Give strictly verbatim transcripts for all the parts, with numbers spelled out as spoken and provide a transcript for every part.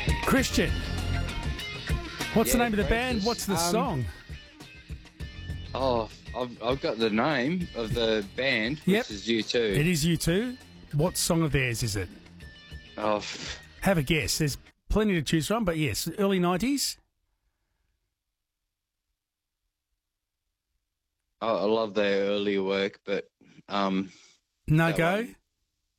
Christian, what's the Yeah, name of the band? Francis. What's the Um, song? Oh, I've, I've got the name of the band, which Yep. is U two. It is U two. What song of theirs is it? Oh, f- Have a guess. There's plenty to choose from, but yes, early nineties. I I love their earlier work, but um, No That go. one.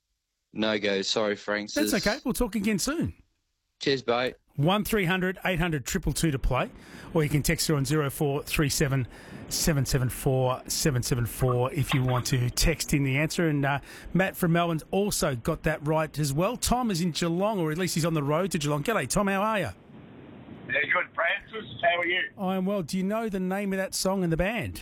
no go. Sorry, Francis. That's okay. We'll talk again soon. Cheers, mate. One three hundred eight hundred two two two to play, or you can text her on zero four three seven seven seven four seven seven four if you want to text in the answer. And uh, Matt from Melbourne's also got that right as well. Tom is in Geelong, or at least he's on the road to Geelong. G'day, Tom. How are you? Yeah, good, Francis. How are you? I am well. Do you know the name of that song and the band?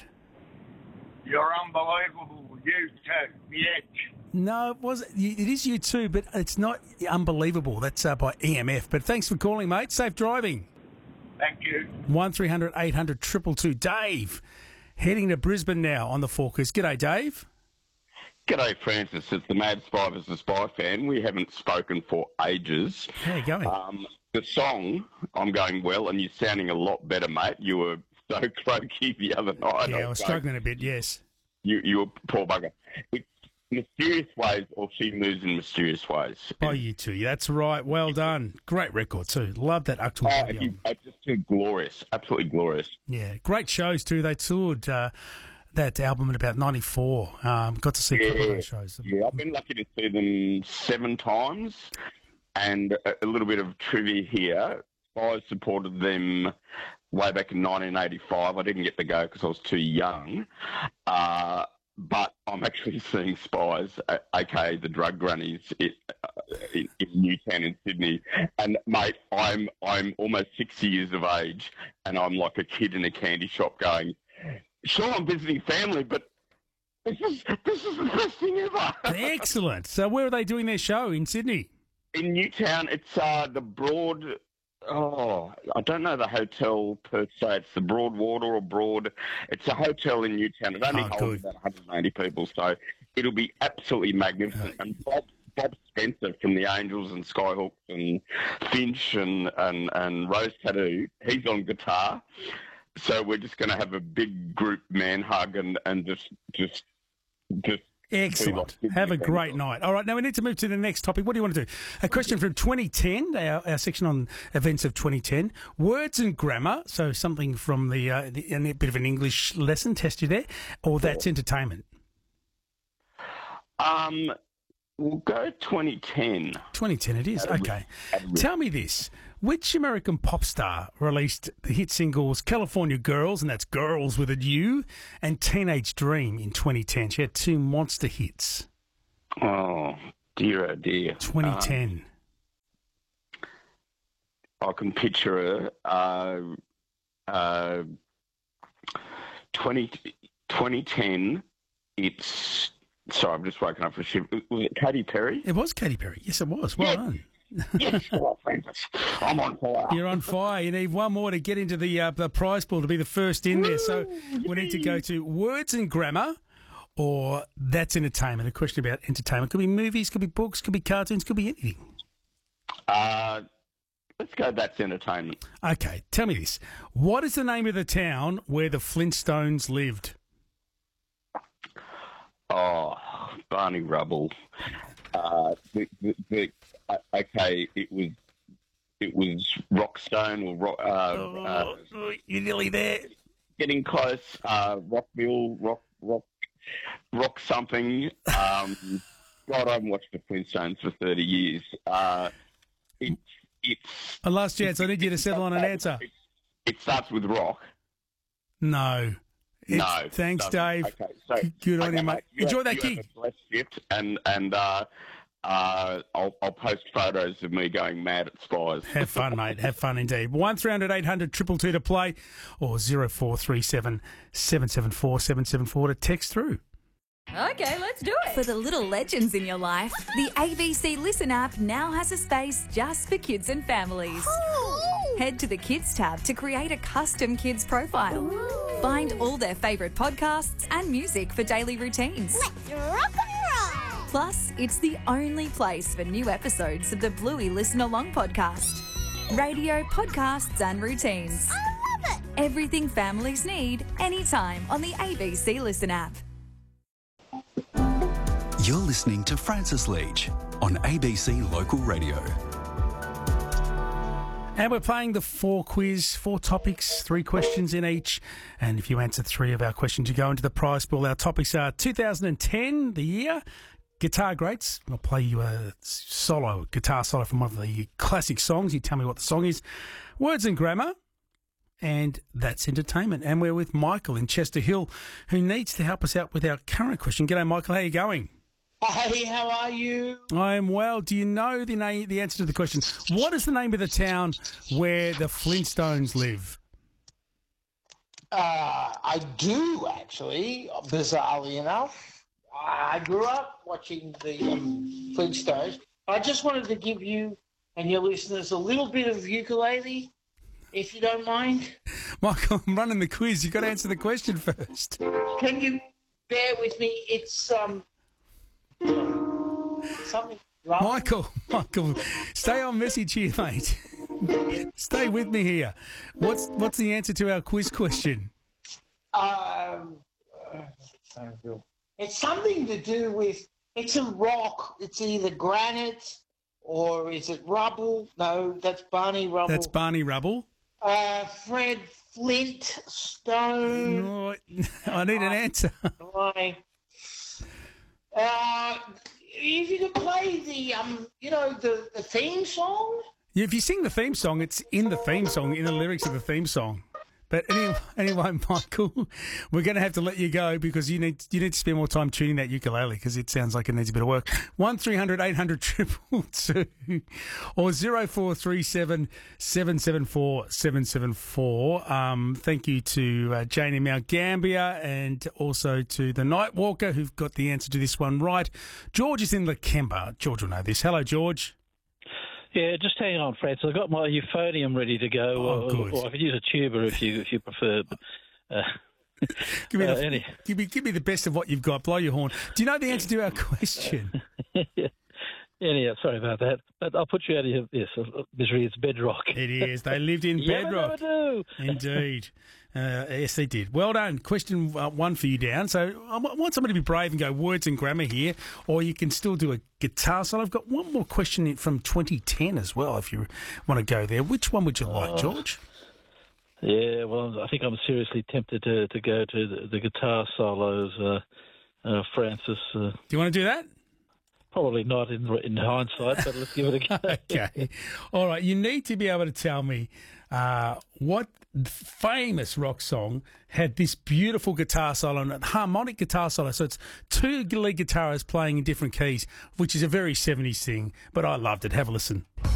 You're unbelievable. You too. The Edge. No, it was. It is U two, but it's not unbelievable. That's uh, by E M F. But thanks for calling, mate. Safe driving. Thank you. One three hundred eight hundred two two two. Dave, heading to Brisbane now on the Forkers. G'day, Dave. G'day, Francis. It's the Mad Spy versus Spy fan. We haven't spoken for ages. How you going? Um, the song, I'm going well, and you're sounding a lot better, mate. You were so croaky the other night. yeah, I was so- struggling a bit. Yes. You, you were poor bugger. It's Mysterious Ways, or She Moves in Mysterious Ways. By you two. That's right. Well done. Great record too. Love that Achtung Oh, Baby it's, album. it's just too glorious. Absolutely glorious. Yeah, great shows too. They toured uh, that album in about ninety-four. Um, got to see a couple of Yeah. those shows. Yeah, I've been lucky to see them seven times. And a, a little bit of trivia here. I supported them way back in nineteen eighty-five. I didn't get to go because I was too young. Uh, but I'm actually seeing Spies, uh, aka the Drug Grannies, it, uh, in, in Newtown in Sydney. And mate, I'm I'm almost sixty years of age, and I'm like a kid in a candy shop going, "Sure, I'm visiting family, but this is this is the best thing ever." Excellent. So where are they doing their show in Sydney? In Newtown, it's uh, the Broad. Oh, I don't know the hotel per se. It's the Broadwater or Broad. It's a hotel in Newtown. It only Oh, holds good. about one hundred eighty people, so it'll be absolutely magnificent. And Bob Bob Spencer from the Angels and Skyhawks and Finch and and and Rose Tattoo, he's on guitar. So we're just going to have a big group man hug and and just just just. Excellent. Have a great night. All right, now we need to move to the next topic. What do you want to do? A question from twenty ten, our, our section on events of twenty ten. Words and grammar, so something from the, uh, the a bit of an English lesson, test you there, or that's entertainment. Um, we'll go twenty ten. twenty ten it is, okay. Tell me this. Which American pop star released the hit singles California Girls, and that's Girls with a U, and Teenage Dream in twenty ten? She had two monster hits. Oh dear, oh dear. twenty ten. Um, I can picture her. Uh, uh, twenty, twenty ten. It's sorry, I'm just waking up for a shift. Was it Katy Perry? It was Katy Perry. Yes, it was. Well Yeah. done. Yes, well, Francis, I'm on fire. You're on fire. You need one more to get into the uh, the prize pool to be the first in there. So we need to go to words and grammar, or that's entertainment. A question about entertainment could be movies, could be books, could be cartoons, could be anything. Uh, let's go. That's entertainment. Okay, tell me this: what is the name of the town where the Flintstones lived? Oh, Barney Rubble. Uh, the, the, the, uh, okay, it was it was Rockstone or Rock. Uh, uh, Oh, you're nearly there. getting close. Uh, Rockville, Rock, Rock, Rock something. Um, God, I haven't watched the Flintstones for thirty years. Uh, it, it's A last chance. I need you to settle on an answer. It, it starts with Rock. No. It's- No, Thanks, doesn't. Dave. Okay, so Good on okay, you, mate. You Enjoy have, that you gig. Have a blessed shift, and and uh, uh, I'll I'll post photos of me going mad at Spies. Have fun, mate. Have fun indeed. One three hundred eight hundred two two two to play, or zero four three seven seven seven four seven seven four to text through. Okay, let's do it. For the little legends in your life, the A B C Listen app now has a space just for kids and families. Head to the Kids tab to create a custom kids profile. Find all their favourite podcasts and music for daily routines. Let's rock and roll! Plus, it's the only place for new episodes of the Bluey Listen Along podcast. radio, podcasts and routines. I love it. Everything families need, anytime on the A B C Listen app. You're listening to Francis Leach on A B C Local Radio. And we're playing the four quiz, four topics, three questions in each. And if you answer three of our questions, you go into the prize pool. Our topics are two thousand ten, the year, guitar greats. I'll play you a solo, guitar solo from one of the classic songs. You tell me what the song is. Words and grammar. And that's entertainment. And we're with Michael in Chester Hill, who needs to help us out with our current question. G'day, Michael. How are you going? Hey, how are you? I am well. Do you know the name, the answer to the question? What is the name of the town where the Flintstones live? Uh, I do, actually, bizarrely enough. I grew up watching the um, Flintstones. I just wanted to give you and your listeners a little bit of ukulele, if you don't mind. Michael, I'm running the quiz. You've got to answer the question first. Can you bear with me? It's um something. Michael, Michael, stay on message here, mate. Stay with me here. What's what's the answer to our quiz question? Um, it's something to do with. It's a rock. It's either granite or is it rubble? No, that's Barney Rubble. That's Barney Rubble. Uh, Fred Flintstone. No, I need an answer. Why? Uh, if you could play the um, you know, the, the theme song. Yeah, if you sing the theme song, it's in the theme song, in the lyrics of the theme song. But anyway, anyway, Michael, we're going to have to let you go because you need you need to spend more time tuning that ukulele because it sounds like it needs a bit of work. One three hundred eight hundred triple two or zero four three seven seven seven four seven seven four. Um, thank you to uh, Jane in Mount Gambier and also to the Nightwalker who've got the answer to this one right. George is in Lakemba. George will know this. Hello, George. Yeah, just hang on, Francis. I've got my euphonium ready to go, Oh, or, good. or I could use a tuba if you if you prefer. But, uh, Give me, uh, the, any- give me, give me the best of what you've got. Blow your horn. Do you know the answer to our question? Anyhow, sorry about that. But I'll put you out of your yes, misery. It's bedrock. It is. They lived in You ever bedrock. do. Indeed. Uh, yes, they did. Well done. Question uh, one for you down. So I w- want somebody to be brave and go words and grammar here, or you can still do a guitar solo. I've got one more question in- from twenty ten as well, if you want to go there. Which one would you like, Oh. George? Yeah, well, I think I'm seriously tempted to to go to the, the guitar solos, uh, uh, Francis. Uh, Do you want to do that? Probably not in in hindsight, but let's give it a go. Okay. All right. You need to be able to tell me uh, what famous rock song had this beautiful guitar solo and a harmonic guitar solo. So it's two lead guitarists playing in different keys, which is a very seventies thing, but I loved it. Have a listen.